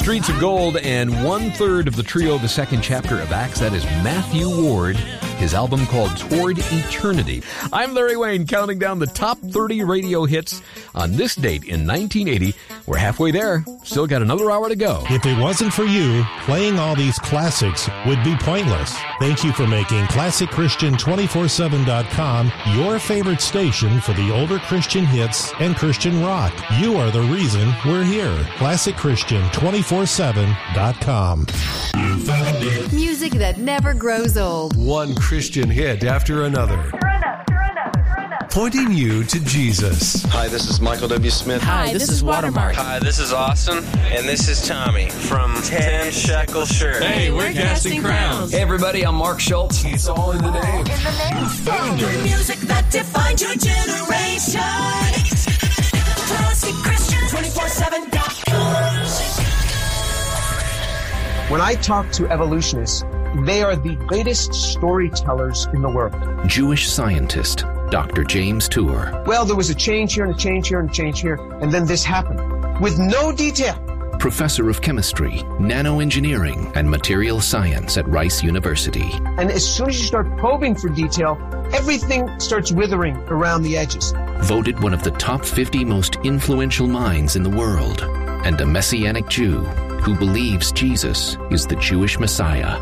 Streets of Gold, and 1/3 of the trio of the second chapter of Acts. That is Matthew Ward, his album called Toward Eternity. I'm Larry Wayne, counting down the top 30 radio hits on this date in 1980. We're halfway there. Still got another hour to go. If it wasn't for you, playing all these classics would be pointless. Thank you for making ClassicChristian247.com your favorite station for the older Christian hits and Christian rock. You are the reason we're here. ClassicChristian247.com. Music that never grows old. One Christian hit after another. Pointing you to Jesus. Hi, this is Michael W. Smith. Hi, this is Watermark. Hi, this is Austin. And this is Tommy from 10 Shekel Shirt. Hey, we're casting crowns. Hey, everybody, I'm Mark Schultz. It's all in the name. Music that defines your generation. Classic Christian 24/7.com. When I talk to evolutionists, they are the greatest storytellers in the world. Jewish scientist Dr. James Tour. Well, there was a change here and a change here and a change here, and then this happened with no detail. Professor of chemistry, nanoengineering, and material science at Rice University. And as soon as you start probing for detail, everything starts withering around the edges. Voted one of the top 50 most influential minds in the world, and a Messianic Jew who believes Jesus is the Jewish Messiah.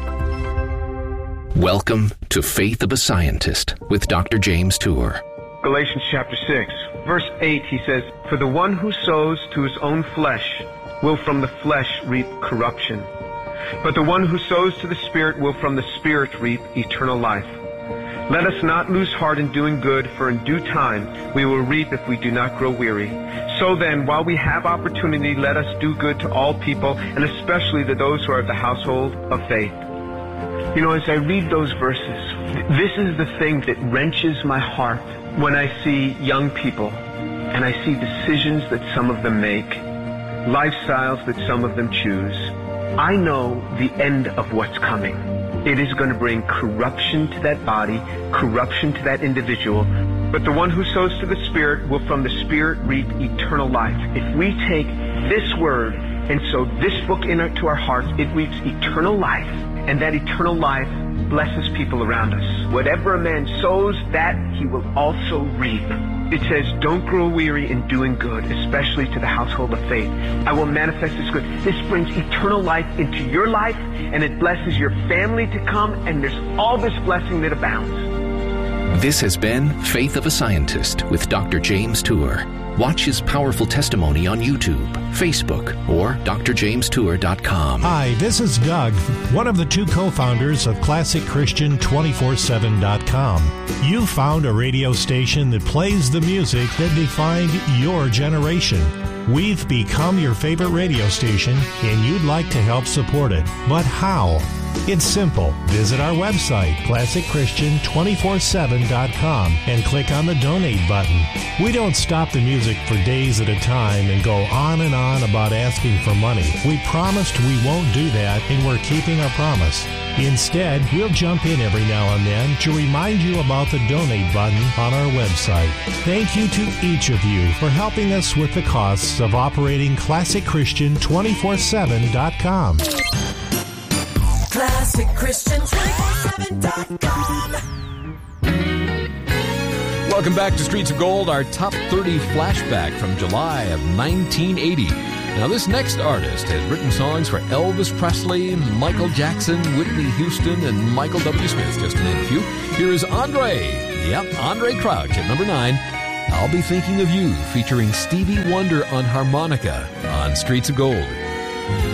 Welcome to Faith of a Scientist with Dr. James Tour. Galatians chapter 6, verse 8, he says, "For the one who sows to his own flesh will from the flesh reap corruption. But the one who sows to the Spirit will from the Spirit reap eternal life. Let us not lose heart in doing good, for in due time we will reap if we do not grow weary. So then, while we have opportunity, let us do good to all people, and especially to those who are of the household of faith." You know, as I read those verses, this is the thing that wrenches my heart when I see young people and I see decisions that some of them make, lifestyles that some of them choose. I know the end of what's coming. It is going to bring corruption to that body, corruption to that individual. But the one who sows to the Spirit will from the Spirit reap eternal life. If we take this word and sow this book into our hearts, it reaps eternal life. And that eternal life blesses people around us. Whatever a man sows, that he will also reap. It says, don't grow weary in doing good, especially to the household of faith. I will manifest this good. This brings eternal life into your life, and it blesses your family to come, and there's all this blessing that abounds. This has been Faith of a Scientist with Dr. James Tour. Watch his powerful testimony on YouTube, Facebook, or drjamestour.com. Hi, this is Doug, one of the two co-founders of ClassicChristian247.com. You found a radio station that plays the music that defined your generation. We've become your favorite radio station, and you'd like to help support it. But how? It's simple. Visit our website, ClassicChristian247.com, and click on the donate button. We don't stop the music for days at a time and go on and on about asking for money. We promised we won't do that, and we're keeping our promise. Instead, we'll jump in every now and then to remind you about the donate button on our website. Thank you to each of you for helping us with the costs of operating ClassicChristian247.com. ClassicChristian247.com. Welcome back to Streets of Gold, our top 30 flashback from July of 1980. Now, this next artist has written songs for Elvis Presley, Michael Jackson, Whitney Houston, and Michael W. Smith, just to name a few. Here is Andre. Yep, Andre Crouch at number 9. I'll Be Thinking of You, featuring Stevie Wonder on harmonica on Streets of Gold.